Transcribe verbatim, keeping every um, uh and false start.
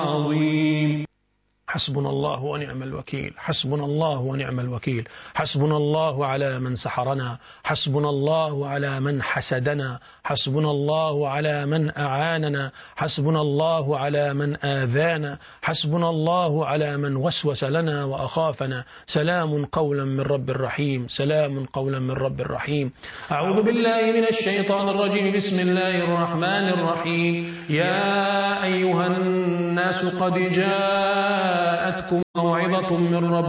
عظيم. حسبنا الله ونعم الوكيل، حسبنا الله ونعم الوكيل، حسبنا الله على من سحرنا، حسبنا الله على من حسدنا، حسبنا الله على من أعاننا، حسبنا الله على من آذانا، حسبنا الله على من وسوس لنا وأخافنا. سلام قولا من رب الرحيم، سلام قولا من رب الرحيم. أعوذ بالله من الشيطان الرجيم. بسم الله الرحمن الرحيم. يا أيها الناس قد جاءتكم موعظة من رب